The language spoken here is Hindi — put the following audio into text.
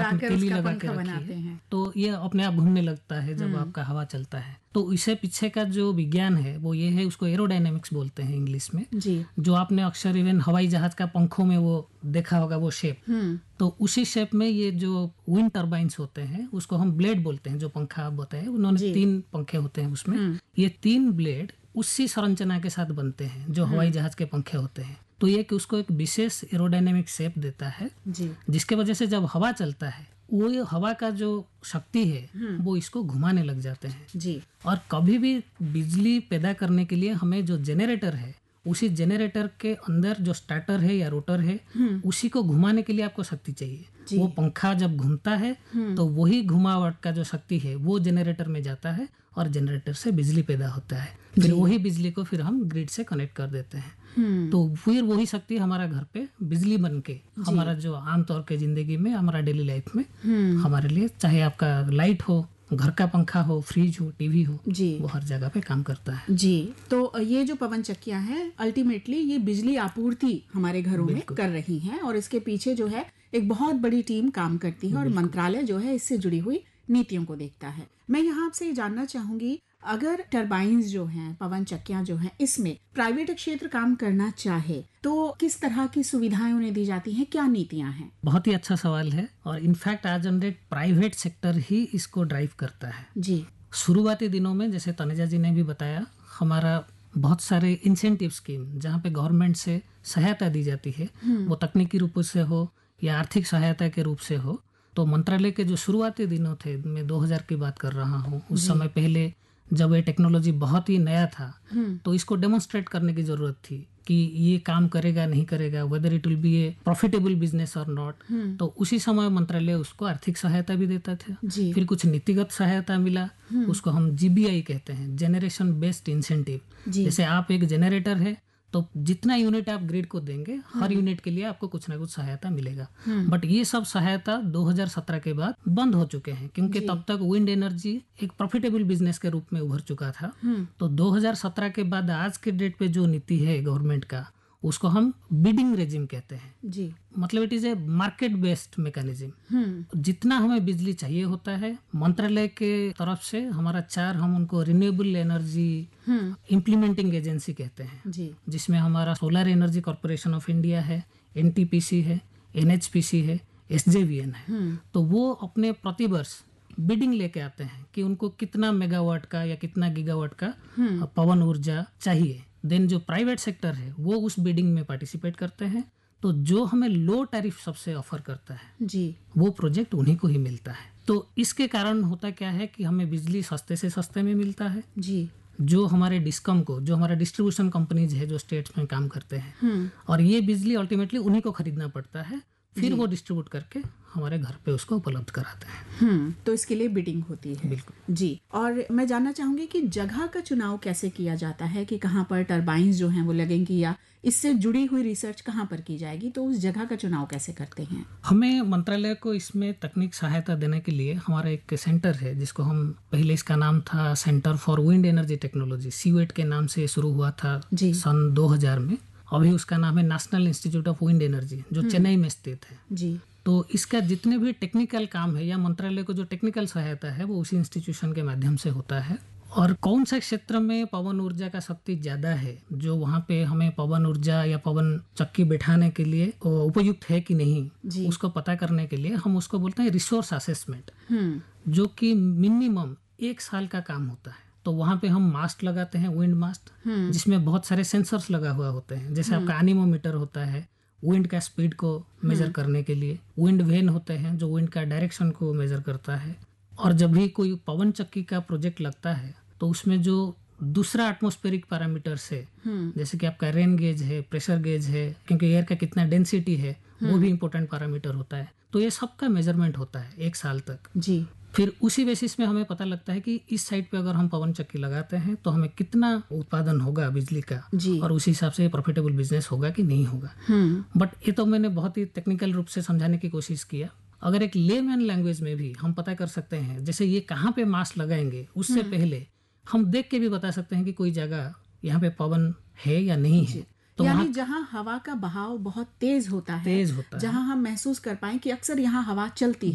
लगाकर केली उसका लगा पंखा के बनाते रखिए हैं। तो ये अपने आप घूमने लगता है जब आपका हवा चलता है। तो इसे पीछे का जो विज्ञान है वो ये है, उसको एरोडायनेमिक्स बोलते हैं इंग्लिश में। जी। जो आपने अक्सर इवन हवाई जहाज का पंखों में वो देखा होगा वो शेप, तो उसी शेप में ये जो विंड टर्बाइन्स होते हैं उसको हम ब्लेड बोलते हैं। जो पंखा आप बताए उन्होंने 3 पंखे होते हैं उसमें, ये 3 ब्लेड उसी संरचना के साथ बनते हैं जो हवाई जहाज के पंखे होते हैं। तो ये कि उसको एक विशेष एरोडायनेमिक शेप देता है जी। जिसके वजह से जब हवा चलता है वो हवा का जो शक्ति है वो इसको घुमाने लग जाते हैं जी। और कभी भी बिजली पैदा करने के लिए हमें जो जनरेटर है उसी जनरेटर के अंदर जो स्टार्टर है या रोटर है उसी को घुमाने के लिए आपको शक्ति चाहिए। वो पंखा जब घूमता है तो वही घुमावट का जो शक्ति है वो जनरेटर में जाता है और जनरेटर से बिजली पैदा होता है। फिर वही बिजली को फिर हम ग्रिड से कनेक्ट कर देते हैं। तो फिर वही शक्ति हमारा घर पे बिजली बन के हमारा जो आमतौर के जिंदगी में हमारा डेली लाइफ में हमारे लिए, चाहे आपका लाइट हो, घर का पंखा हो, फ्रिज हो, टीवी हो, वो हर जगह पे काम करता है। जी। तो ये जो पवन चक्कियां हैं अल्टीमेटली ये बिजली आपूर्ति हमारे घरों में कर रही हैं और इसके पीछे जो है एक बहुत बड़ी टीम काम करती है और मंत्रालय जो है इससे जुड़ी हुई नीतियों को देखता है। मैं यहाँ आपसे ये जानना चाहूंगी, अगर टरबाइन्स जो हैं, पवन चक्कियां जो हैं, इसमें प्राइवेट क्षेत्र काम करना चाहे तो किस तरह की सुविधाएं उन्हें दी जाती हैं, क्या नीतियां हैं? बहुत ही अच्छा सवाल है और इनफैक्ट आज जनरेट प्राइवेट सेक्टर ही इसको ड्राइव करता है। जी। शुरुआती दिनों में जैसे तनेजा जी ने भी बताया, हमारा बहुत सारे इंसेंटिव स्कीम जहाँ पे गवर्नमेंट से सहायता दी जाती है, वो तकनीकी रूप से हो या आर्थिक सहायता के रूप से हो। तो मंत्रालय के जो शुरुआती दिनों थे, मैं 2000 की बात कर रहा हूँ, उस समय पहले जब ये टेक्नोलॉजी बहुत ही नया था तो इसको डेमोन्स्ट्रेट करने की जरूरत थी कि ये काम करेगा नहीं करेगा, whether it will be A profitable business और नॉट। तो उसी समय मंत्रालय उसको आर्थिक सहायता भी देता था। फिर कुछ नीतिगत सहायता मिला, उसको हम जीबीआई कहते हैं, जनरेशन बेस्ड इंसेंटिव। जैसे आप एक जनरेटर है तो जितना यूनिट आप ग्रिड को देंगे हर यूनिट के लिए आपको कुछ ना कुछ सहायता मिलेगा। बट ये सब सहायता 2017 के बाद बंद हो चुके हैं क्योंकि तब तक विंड एनर्जी एक प्रॉफिटेबल बिजनेस के रूप में उभर चुका था। तो 2017 के बाद आज के डेट पे जो नीति है गवर्नमेंट का, उसको हम बिडिंग रेजिम कहते हैं। जी। मतलब it is a market based mechanism. जितना हमें बिजली चाहिए होता है मंत्रालय के तरफ से हमारा 4 हम उनको रिन्यूएबल एनर्जी इम्प्लीमेंटिंग एजेंसी कहते हैं, जिसमें हमारा solar energy corporation of India है, एनटीपीसी है, एनएचपीसी है, एसजेवीएन है। तो वो अपने प्रतिवर्ष बिडिंग लेके आते हैं कि उनको कितना मेगावाट का या कितना गीगावाट का पवन ऊर्जा चाहिए। देन जो प्राइवेट सेक्टर है वो उस बिडिंग में पार्टिसिपेट करते हैं। तो जो हमें लो टैरिफ सबसे ऑफर करता है जी, वो प्रोजेक्ट उन्हीं को ही मिलता है। तो इसके कारण होता क्या है कि हमें बिजली सस्ते से सस्ते में मिलता है जी। जो हमारे डिस्कम को, जो हमारा डिस्ट्रीब्यूशन कंपनीज है जो स्टेट्स में काम करते हैं, और ये बिजली अल्टीमेटली उन्हीं को खरीदना पड़ता है, फिर वो डिस्ट्रीब्यूट करके हमारे घर पे उसको उपलब्ध कराते हैं। तो इसके लिए बिडिंग होती है। बिल्कुल जी। और मैं जानना चाहूंगी कि जगह का चुनाव कैसे किया जाता है कि कहाँ पर टरबाइन्स जो हैं वो लगेंगी या इससे जुड़ी हुई रिसर्च कहाँ पर की जाएगी, तो उस जगह का चुनाव कैसे करते हैं? हमें मंत्रालय को इसमें तकनीक सहायता देने के लिए हमारा एक सेंटर है जिसको हम, पहले इसका नाम था centre for wind energy technology, civet के नाम से शुरू हुआ था सन 2000 में। अभी उसका नाम है national institute of wind energy, जो चेन्नई में स्थित है। जी। तो इसका जितने भी टेक्निकल काम है या मंत्रालय को जो टेक्निकल सहायता है वो उसी इंस्टीट्यूशन के माध्यम से होता है। और कौन सा क्षेत्र में पवन ऊर्जा का शक्ति ज्यादा है, जो वहाँ पे हमें पवन ऊर्जा या पवन चक्की बैठाने के लिए उपयुक्त है कि नहीं, उसको पता करने के लिए हम उसको बोलते हैं रिसोर्स असेसमेंट, जो कि मिनिमम 1 साल का काम होता है। तो वहाँ पे हम मास्ट लगाते हैं, विंड मास्ट, जिसमें बहुत सारे सेंसर्स लगा हुआ होते हैं। जैसे आपका एनीमोमीटर होता है विंड का स्पीड को मेजर करने के लिए, विंड वेन होते हैं जो विंड का डायरेक्शन को मेजर करता है। और जब भी कोई पवन चक्की का प्रोजेक्ट लगता है तो उसमें जो दूसरा एटमॉस्फेरिक पैरामीटर्स है, जैसे कि आपका रेन गेज है, प्रेशर गेज है, क्योंकि एयर का कितना डेंसिटी है वो भी इम्पोर्टेंट पैरामीटर होता है। तो ये सबका मेजरमेंट होता है 1 साल तक। जी। फिर उसी बेसिस में हमें पता लगता है कि इस साइड पे अगर हम पवन चक्की लगाते हैं तो हमें कितना उत्पादन होगा बिजली का, और उसी हिसाब से प्रॉफिटेबल बिजनेस होगा कि नहीं होगा। बट ये तो मैंने बहुत ही टेक्निकल रूप से समझाने की कोशिश किया। अगर एक लेमैन लैंग्वेज में भी हम पता कर सकते हैं, जैसे ये कहाँ पे मास्ट लगाएंगे उससे पहले हम देख के भी बता सकते हैं कि कोई जगह यहाँ पे पवन है या नहीं है। तो यानी जहाँ हवा का बहाव बहुत तेज होता है, जहाँ हम महसूस कर पाए कि अक्सर यहाँ हवा चलती है।